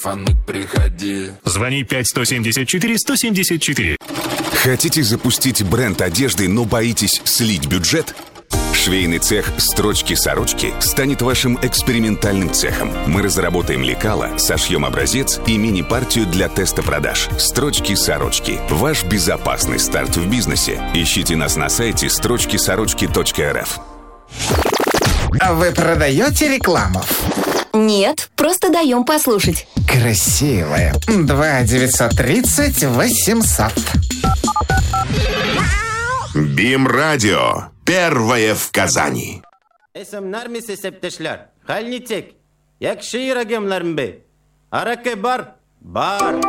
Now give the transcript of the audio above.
Фанк, приходи. Звони 5-174-174. Хотите запустить бренд одежды, но боитесь слить бюджет? Швейный цех «Строчки-сорочки» станет вашим экспериментальным цехом. Мы разработаем лекало, сошьем образец и мини-партию для теста продаж. «Строчки-сорочки» – ваш безопасный старт в бизнесе. Ищите нас на сайте строчкисорочки.рф. А вы продаете рекламу? Нет, просто даем послушать. Красивая. 2-930-800. БИМ-радио. Первое в Казани. Esemler septeşler. Halini çek. Yakşı yüragemlerim be. Arake bar. Bar.